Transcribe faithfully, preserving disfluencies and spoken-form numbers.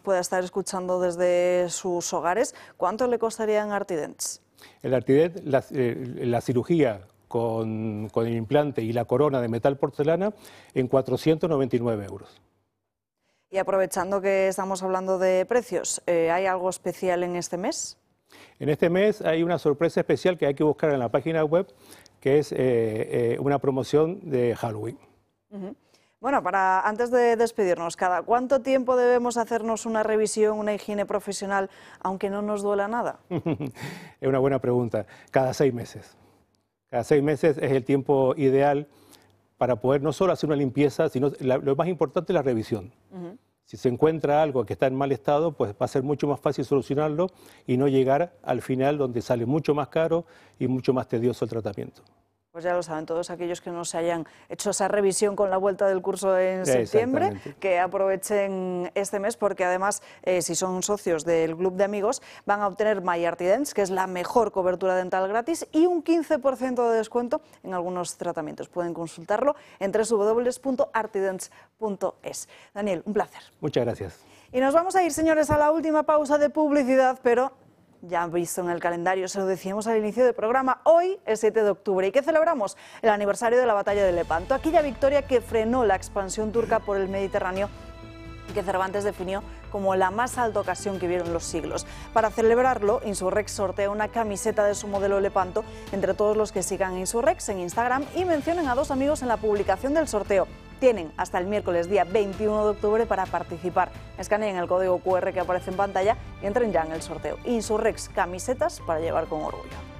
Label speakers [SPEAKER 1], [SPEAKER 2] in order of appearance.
[SPEAKER 1] pueda estar escuchando desde sus hogares, ¿cuánto le costaría en Artidents?
[SPEAKER 2] El Artident, la, eh, la cirugía con, con el implante y la corona de metal porcelana en cuatrocientos noventa y nueve euros.
[SPEAKER 1] Y aprovechando que estamos hablando de precios, eh, ¿hay algo especial en este mes?
[SPEAKER 2] En este mes hay una sorpresa especial que hay que buscar en la página web, que es eh, eh, una promoción de Halloween.
[SPEAKER 1] Uh-huh. Bueno, para antes de despedirnos, ¿cada cuánto tiempo debemos hacernos una revisión, una higiene profesional, aunque no nos duela nada?
[SPEAKER 2] Es una buena pregunta. Cada seis meses. Cada seis meses es el tiempo ideal para poder no solo hacer una limpieza, sino la, lo más importante es la revisión. Uh-huh. Si se encuentra algo que está en mal estado, pues va a ser mucho más fácil solucionarlo y no llegar al final donde sale mucho más caro y mucho más tedioso el tratamiento. Pues
[SPEAKER 1] ya lo saben todos aquellos que no se hayan hecho esa revisión con la vuelta del curso en septiembre, que aprovechen este mes porque además eh, si son socios del club de amigos van a obtener My Artidents, que es la mejor cobertura dental gratis y un quince por ciento de descuento en algunos tratamientos. Pueden consultarlo en doble u doble u doble u punto artidents punto es. Daniel, un placer.
[SPEAKER 2] Muchas gracias.
[SPEAKER 1] Y nos vamos a ir, señores, a la última pausa de publicidad, pero ya han visto en el calendario, se lo decíamos al inicio del programa, hoy es siete de octubre. ¿Y qué celebramos? El aniversario de la batalla de Lepanto, aquella victoria que frenó la expansión turca por el Mediterráneo y que Cervantes definió como la más alta ocasión que vieron los siglos. Para celebrarlo, Insurrex sortea una camiseta de su modelo Lepanto entre todos los que sigan Insurrex en Instagram y mencionen a dos amigos en la publicación del sorteo. Tienen hasta el miércoles día veintiuno de octubre para participar. Escaneen el código cu erre que aparece en pantalla y entren ya en el sorteo. Insurrex, camisetas para llevar con orgullo.